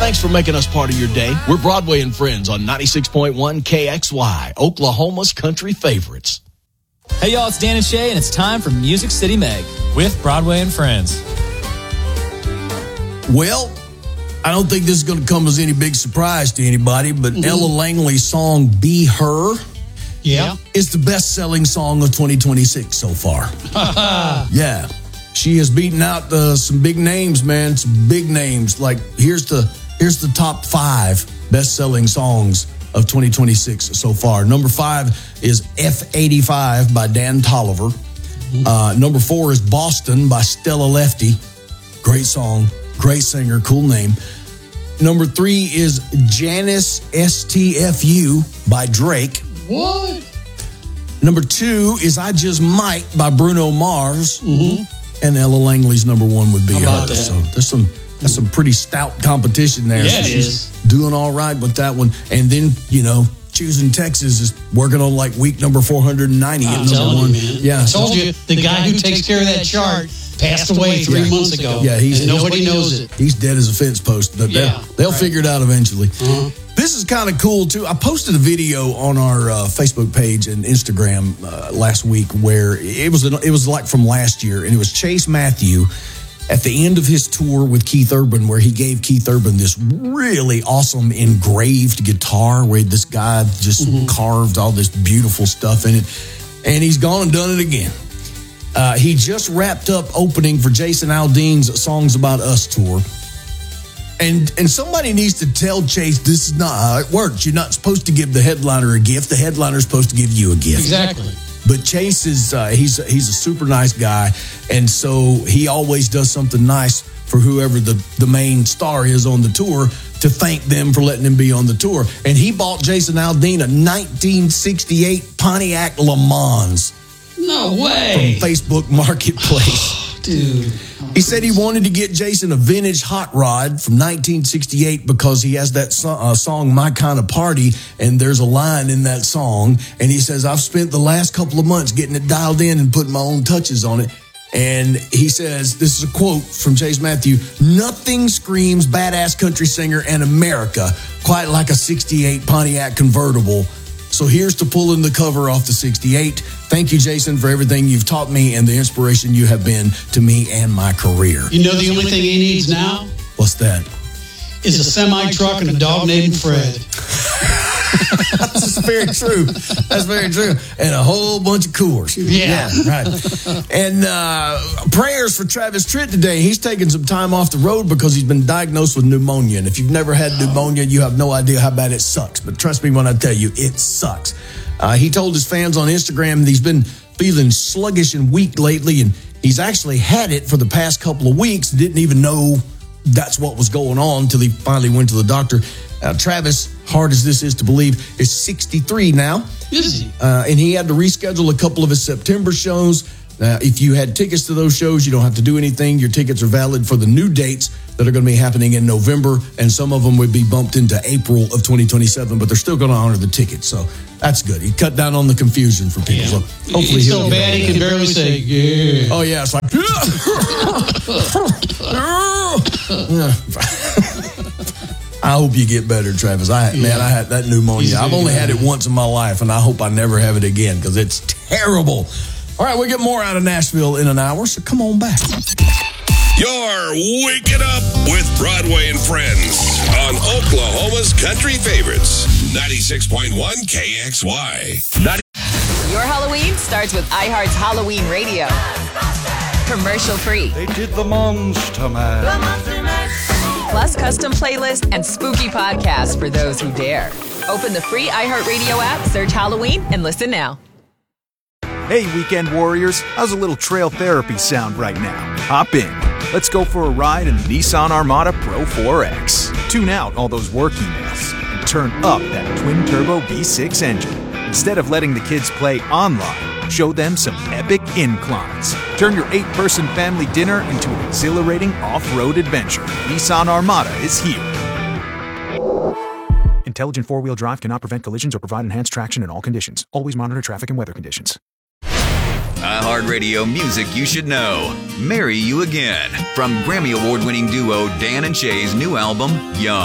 Thanks for making us part of your day. We're Broadway and Friends on 96.1 KXY, Oklahoma's country favorites. Hey, y'all, it's Dan and Shay, and it's time for Music City Meg with Broadway and Friends. Well, I don't think this is going to come as any big surprise to anybody, but Ella Langley's song, Be Her, is the best-selling song of 2026 so far. Yeah. She has beaten out some big names, man, some big names. Like, here's the top 5 best-selling songs of 2026 so far. Number 5 is F85 by Dan Tolliver. Number 4 is Boston by Stella Lefty. Great song, great singer, cool name. Number 3 is Janice STFU by Drake. What? Number 2 is I Just Might by Bruno Mars. And Ella Langley's number 1 would be her. So that's some pretty stout competition there. Yeah, so it is. Doing all right with that one. And then, Choosing Texas is working on like week number 490 at number 1. Yeah. I told you, the guy who takes care of that chart passed away 3 months ago. Yeah, and nobody knows it. He's dead as a fence post, but they'll figure it out eventually. This is kind of cool too. I posted a video on our Facebook page and Instagram last week where it was like from last year, and it was Chase Matthew at the end of his tour with Keith Urban, where he gave Keith Urban this really awesome engraved guitar where this guy just carved all this beautiful stuff in it, and he's gone and done it again. He just wrapped up opening for Jason Aldean's Songs About Us tour. And somebody needs to tell Chase this is not how it works. You're not supposed to give the headliner a gift. The headliner's supposed to give you a gift. Exactly. But Chase is he's a super nice guy, and so he always does something nice for whoever the main star is on the tour to thank them for letting him be on the tour. And he bought Jason Aldean a 1968 Pontiac Le Mans. No way. From Facebook Marketplace. Dude. He said he wanted to get Jason a vintage hot rod from 1968 because he has that song, My Kind of Party, and there's a line in that song. And he says, I've spent the last couple of months getting it dialed in and putting my own touches on it. And he says, this is a quote from Chase Matthew, nothing screams badass country singer in America quite like a 68 Pontiac convertible. So here's to pulling the cover off the 68. Thank you, Jason, for everything you've taught me and the inspiration you have been to me and my career. You know the only thing he needs now? What's that? Is a semi-truck and a dog named Fred. That's very true. That's very true. And a whole bunch of Coors. Yeah. Right. And prayers for Travis Tritt today. He's taking some time off the road because he's been diagnosed with pneumonia. And if you've never had pneumonia, you have no idea how bad it sucks. But trust me when I tell you, it sucks. He told his fans on Instagram that he's been feeling sluggish and weak lately. And he's actually had it for the past couple of weeks. Didn't even know that's what was going on until he finally went to the doctor. Travis, hard as this is to believe, is 63 now. Is he? And he had to reschedule a couple of his September shows. If you had tickets to those shows, you don't have to do anything. Your tickets are valid for the new dates that are going to be happening in November, and some of them would be bumped into April of 2027, but they're still going to honor the tickets. So that's good. He cut down on the confusion for people. Yeah. So hopefully it's so bad he can barely say, yeah. Oh, yeah. It's like, I hope you get better, Travis. I had that pneumonia. I've only had it once in my life, and I hope I never have it again because it's terrible. All right, we'll get more out of Nashville in an hour, so come on back. You're waking up with Broadway and Friends on Oklahoma's country favorites. 96.1 KXY. Your Halloween starts with iHeart's Halloween Radio. Commercial free. They did the Monster Man. Plus custom playlists and spooky podcasts for those who dare. Open the free iHeartRadio app, search Halloween, and listen now. Hey, weekend warriors, how's a little trail therapy sound right now? Hop in. Let's go for a ride in the Nissan Armada Pro 4X. Tune out all those work emails and turn up that twin-turbo V6 engine. Instead of letting the kids play online, show them some epic inclines. Turn your 8-person family dinner into an exhilarating off-road adventure. Nissan Armada is here. Intelligent four-wheel drive cannot prevent collisions or provide enhanced traction in all conditions. Always monitor traffic and weather conditions. iHeartRadio music you should know. Marry You Again. From Grammy Award-winning duo Dan and Shay's new album, Young.